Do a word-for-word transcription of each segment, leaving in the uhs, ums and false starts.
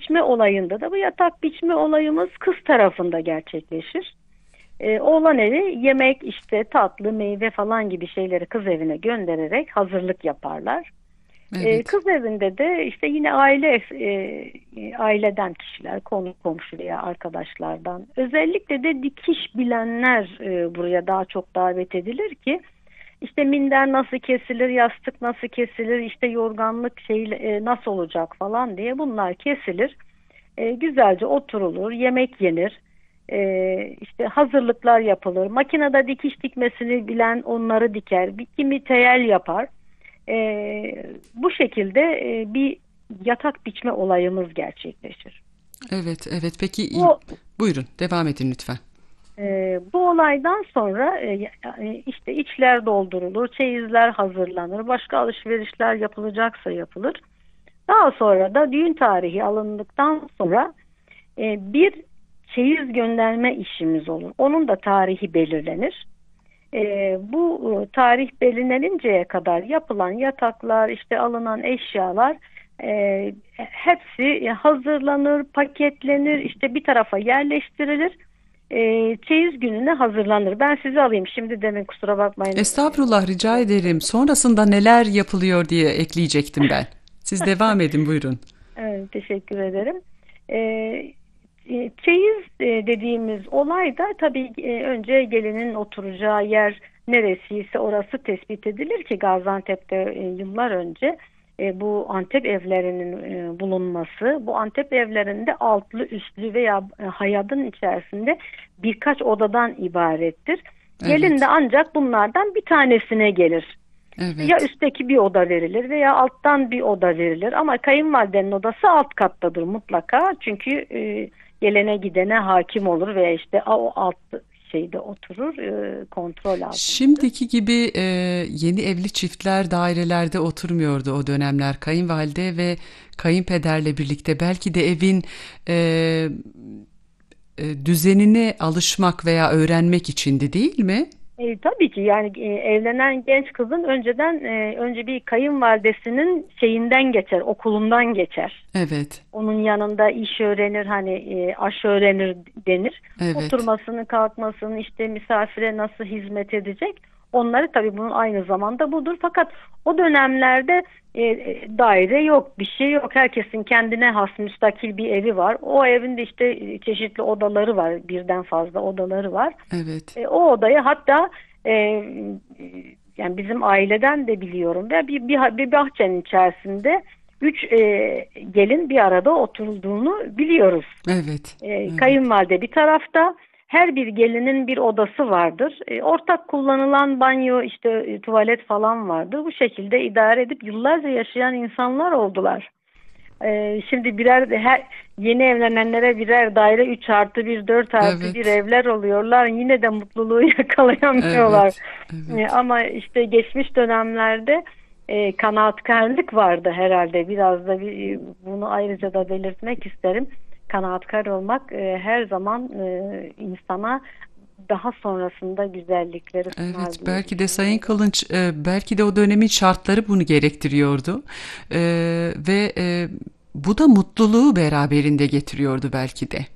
biçme olayında da bu yatak biçme olayımız kız tarafında gerçekleşir. E, oğlan evi yemek işte tatlı meyve falan gibi şeyleri kız evine göndererek hazırlık yaparlar. E, Evet. kız evinde de işte yine aile e, aileden kişiler, konu komşu veya arkadaşlardan özellikle de dikiş bilenler e, buraya daha çok davet edilir ki işte minder nasıl kesilir, yastık nasıl kesilir, işte yorganlık şey e, nasıl olacak falan diye bunlar kesilir. E, güzelce oturulur, yemek yenir. E, işte hazırlıklar yapılır. Makinede dikiş dikmesini bilen onları diker. Bir kimi teyel yapar. E, bu şekilde e, bir yatak biçme olayımız gerçekleşir. Evet, evet. Peki i- Bu buyurun devam edin lütfen. e, bu olaydan sonra e, e, işte içler doldurulur, çeyizler hazırlanır, başka alışverişler yapılacaksa yapılır. Daha sonra da düğün tarihi alındıktan sonra e, bir çeyiz gönderme işimiz olur. Onun da tarihi belirlenir. E, bu e, tarih belirleninceye kadar yapılan yataklar, işte alınan eşyalar e, hepsi hazırlanır, paketlenir, işte bir tarafa yerleştirilir. E, çeyiz gününe hazırlanır. Ben sizi alayım şimdi demin kusura bakmayın. Estağfurullah, rica ederim. Sonrasında neler yapılıyor diye ekleyecektim ben. Siz devam edin, buyurun. Evet, teşekkür ederim. E, e, çeyiz e, dediğimiz olay da tabii e, önce gelinin oturacağı yer neresiyse orası tespit edilir ki Gaziantep'te e, yıllar önce e, bu Antep evlerinin e, bulunması, bu Antep evlerinde altlı, üstlü veya e, hayadın içerisinde birkaç odadan ibarettir. Gelin de Evet, ancak bunlardan bir tanesine gelir. İşte ya evet. üstteki bir oda verilir veya alttan bir oda verilir ama kayınvalidenin odası alt kattadır mutlaka çünkü e, gelene gidene hakim olur veya işte o alt şeyde oturur e, kontrol altındadır. Şimdiki gibi e, yeni evli çiftler dairelerde oturmuyordu o dönemler. Kayınvalide ve kayınpederle birlikte belki de evin e, e, düzenine alışmak veya öğrenmek içindi, değil mi? E, tabii ki yani e, evlenen genç kızın önceden e, önce bir kayınvalidesinin şeyinden geçer, okulundan geçer. Evet, Onun yanında iş öğrenir hani e, aş öğrenir denir. evet, Oturmasını kalkmasını işte misafire nasıl hizmet edecek onları tabii bunun aynı zamanda budur. Fakat o dönemlerde e, e, daire yok bir şey yok. Herkesin kendine has müstakil bir evi var. O evin de işte e, çeşitli odaları var birden fazla odaları var. evet, E, o odayı hatta e, yani bizim aileden de biliyorum ve bir, bir, bir bahçenin içerisinde üç e, gelin bir arada oturulduğunu biliyoruz. evet, E, evet. kayınvalide bir tarafta her bir gelinin bir odası vardır. E, ortak kullanılan banyo işte e, tuvalet falan vardır. Bu şekilde idare edip yıllarca yaşayan insanlar oldular. Ee, şimdi birer her yeni evlenenlere birer daire üç artı bir dört artı bir Evet, evler oluyorlar. Yine de mutluluğu yakalayamıyorlar. evet, Ee, evet, ama işte geçmiş dönemlerde e, kanaatkarlık vardı herhalde. Biraz da bir, bunu ayrıca da belirtmek isterim. Kanaatkar olmak e, her zaman e, insana daha sonrasında güzellikleri sunar evet. diye Belki de Sayın düşünüyorum. Kılınç, e, belki de o dönemin şartları bunu gerektiriyordu. E, ve e, bu da mutluluğu beraberinde getiriyordu belki de.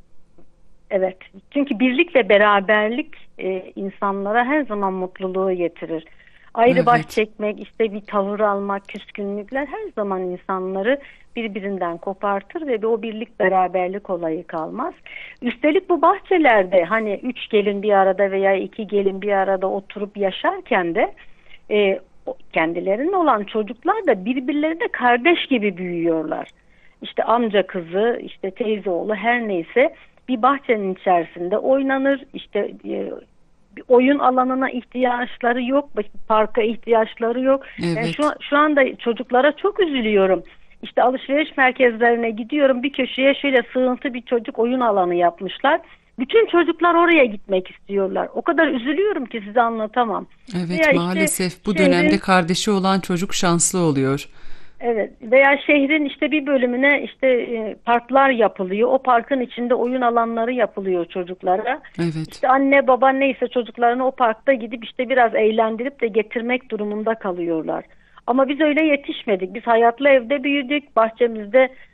Evet. Çünkü birlik ve beraberlik e, insanlara her zaman mutluluğu getirir. Ayrı baş Evet, çekmek, işte bir tavır almak, küskünlükler her zaman insanları birbirinden kopartır ve o birlik beraberlik olayı kalmaz. Üstelik bu bahçelerde hani üç gelin bir arada veya iki gelin bir arada oturup yaşarken de e, kendilerinin olan çocuklar da birbirlerine kardeş gibi büyüyorlar. İşte amca kızı, işte teyze oğlu her neyse bir bahçenin içerisinde oynanır. İşte e, bir oyun alanına ihtiyaçları yok, bir parka ihtiyaçları yok. Ben şu evet, şu anda çocuklara çok üzülüyorum. İşte alışveriş merkezlerine gidiyorum. Bir köşeye şöyle sığıntı bir çocuk oyun alanı yapmışlar. Bütün çocuklar oraya gitmek istiyorlar. O kadar üzülüyorum ki size anlatamam. evet. Veya işte Maalesef bu dönemde şehrin kardeşi olan çocuk şanslı oluyor. Evet veya şehrin işte bir bölümüne işte e, parklar yapılıyor. O parkın içinde oyun alanları yapılıyor çocuklara. Evet, İşte anne baba neyse çocuklarını o parkta gidip işte biraz eğlendirip de getirmek durumunda kalıyorlar. Ama biz öyle yetişmedik. Biz hayatlı evde büyüdük. Bahçemizde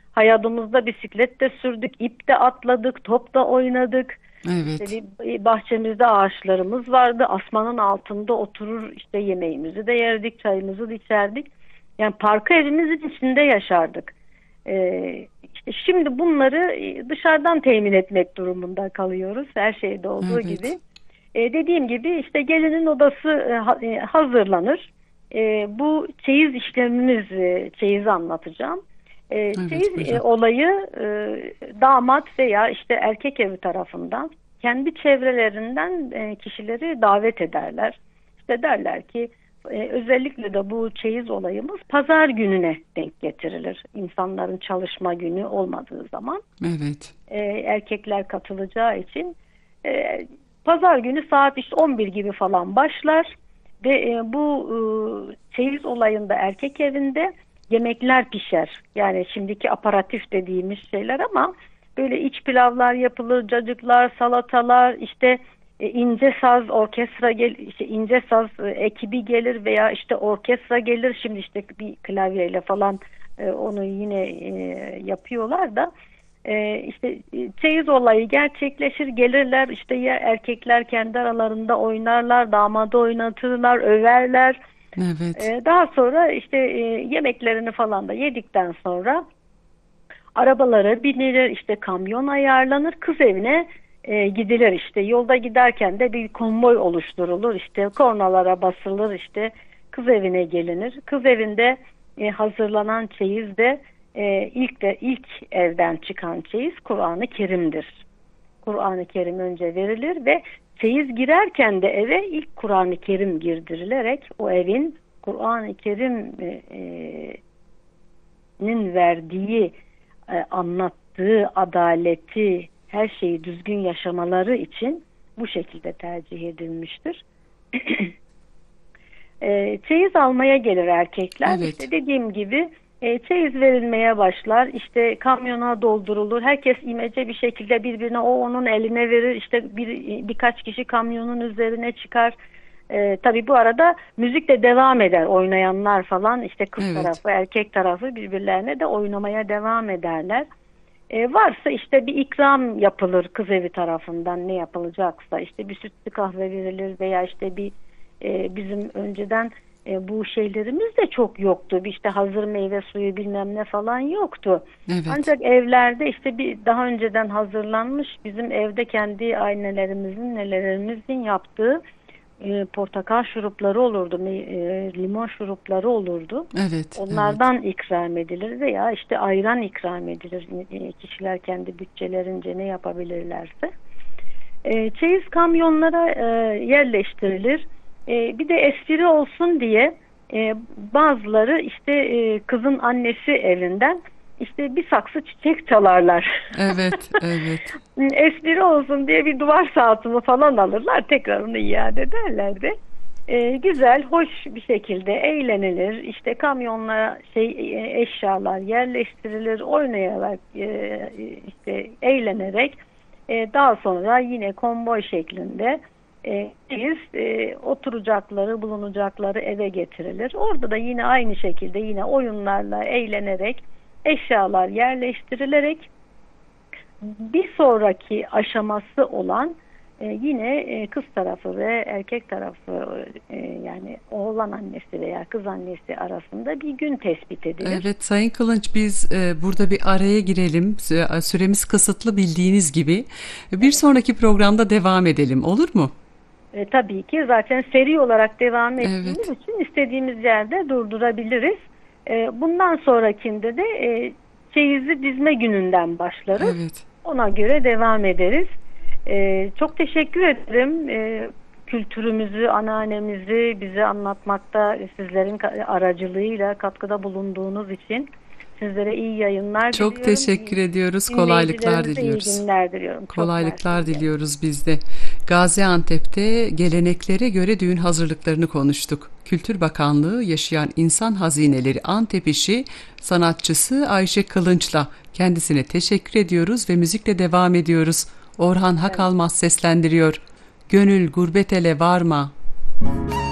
hayatımızda bisiklet de sürdük, ip de atladık, top da oynadık. Evet. İşte bir bahçemizde ağaçlarımız vardı. Asmanın altında oturur işte yemeğimizi de yerdik, çayımızı da içerdik. Yani parkı evimizin içinde yaşardık. Ee, işte şimdi bunları dışarıdan temin etmek durumunda kalıyoruz. Her şeyde olduğu Evet. gibi. Ee, dediğim gibi işte gelinin odası e, hazırlanır. E, bu çeyiz işlemimiz, e, çeyizi anlatacağım. E, Evet, çeyiz e, buyurun. olayı e, damat veya işte erkek evi tarafından kendi çevrelerinden e, kişileri davet ederler. İşte derler ki e, özellikle de bu çeyiz olayımız pazar gününe denk getirilir. İnsanların çalışma günü olmadığı zaman. Evet. E, erkekler katılacağı için e, pazar günü saat işte on bir gibi falan başlar ve e, bu e, çeyiz olayında erkek evinde yemekler pişer. Yani şimdiki aparatif dediğimiz şeyler ama böyle iç pilavlar yapılır, cacıklar, salatalar, işte e, ince saz orkestra gel işte ince saz e, ekibi gelir veya işte orkestra gelir. Şimdi işte bir klavyeyle falan e, onu yine e, yapıyorlar da e, işte çeyiz olayı gerçekleşir, gelirler işte ya erkekler kendi aralarında oynarlar, damadı oynatırlar, överler. Evet. E, daha sonra işte e, yemeklerini falan da yedikten sonra arabalara binilir, işte kamyon ayarlanır, kız evine e, gidilir. İşte yolda giderken de bir konvoy oluşturulur, işte kornalara basılır, işte kız evine gelinir. Kız evinde e, hazırlanan çeyiz de e, ilk de ilk evden çıkan çeyiz Kur'an-ı Kerim'dir. Kur'an-ı Kerim önce verilir ve çeyiz girerken de eve ilk Kur'an-ı Kerim girdirilerek o evin Kur'an-ı Kerim'in verdiği, e, anlattığı adaleti, her şeyi düzgün yaşamaları için bu şekilde tercih edilmiştir. e, çeyiz almaya gelir erkekler. Evet. İşte dediğim gibi e, çeyiz verilmeye başlar. İşte kamyona doldurulur. Herkes imece bir şekilde birbirine, o onun eline verir. İşte bir birkaç kişi kamyonun üzerine çıkar. Ee, tabii bu arada müzik de devam eder. Oynayanlar falan işte kız Evet. tarafı, erkek tarafı birbirlerine de oynamaya devam ederler. Ee, varsa işte bir ikram yapılır kız evi tarafından, ne yapılacaksa. İşte bir sütlü kahve verilir veya işte bir e, bizim önceden e, bu şeylerimiz de çok yoktu. Bir işte hazır meyve suyu bilmem ne falan yoktu. Evet. Ancak evlerde işte bir daha önceden hazırlanmış, bizim evde kendi annelerimizin, nelerimizin yaptığı E, portakal şurupları olurdu, e, limon şurupları olurdu. Evet. Onlardan evet. ikram edilir veya işte ayran ikram edilir. E, kişiler kendi bütçelerince ne yapabilirlerse. E, çeyiz kamyonlara e, yerleştirilir. E, bir de espri olsun diye e, bazıları işte e, kızın annesi evinden İşte bir saksı çiçek çalarlar. Evet, evet. Espri olsun diye bir duvar saatimi falan alırlar. Tekrar onu iade ederler de. Ee, güzel, hoş bir şekilde eğlenilir. İşte kamyonlara şey e, eşyalar yerleştirilir. Oynayarak, e, işte eğlenerek e, daha sonra yine konvoy şeklinde e, biz e, oturacakları, bulunacakları eve getirilir. Orada da yine aynı şekilde yine oyunlarla eğlenerek eşyalar yerleştirilerek bir sonraki aşaması olan e, yine e, kız tarafı ve erkek tarafı e, yani oğlan annesi veya kız annesi arasında bir gün tespit edilir. Evet Sayın Kılınç, biz e, burada bir araya girelim. Süremiz kısıtlı bildiğiniz gibi. Bir sonraki programda devam edelim, olur mu? E, tabii ki zaten seri olarak devam ettiğimiz Evet. için istediğimiz yerde durdurabiliriz. E, bundan sonrakinde de e, çeyizi dizme gününden başlarız. Evet. Ona göre devam ederiz. E, çok teşekkür ederim. E, kültürümüzü, anneannemizi bize anlatmakta sizlerin aracılığıyla katkıda bulunduğunuz için sizlere iyi yayınlar Çok diliyorum. teşekkür ediyoruz. Kolaylıklar Dinleyicilerimize diliyoruz. iyi günler diliyorum. Çok Kolaylıklar mersi. diliyoruz biz de. Gaziantep'te geleneklere göre düğün hazırlıklarını konuştuk. Kültür Bakanlığı Yaşayan İnsan Hazineleri Antep İşi sanatçısı Ayşe Kılınç'la kendisine teşekkür ediyoruz ve müzikle devam ediyoruz. Orhan Hakalmaz seslendiriyor. Gönül gurbet ele varma.